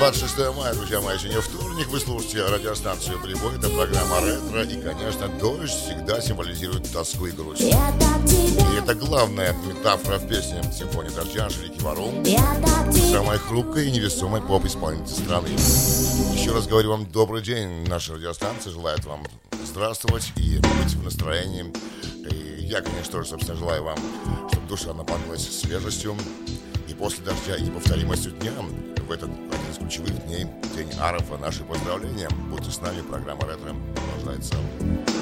26 мая, друзья мои, сегодня вторник. Вы слушаете радиостанцию «Прибой». Это программа «Ретро». И, конечно, дождь всегда символизирует тоску и грусть. И это главная метафора в песне «Симфония дождя» Анжелики Варум, самой хрупкой и невесомой поп-исполнительницы страны. Еще раз говорю вам добрый день. Наша радиостанция желает вам здравствовать и быть в настроении. И я, конечно, тоже, собственно, желаю вам, чтобы душа наполнилась свежестью и после дождя, и повторимостью дня. В этот один из ключевых дней, день Арафа, наши поздравления. Будьте с нами, программа «Ретро» продолжается.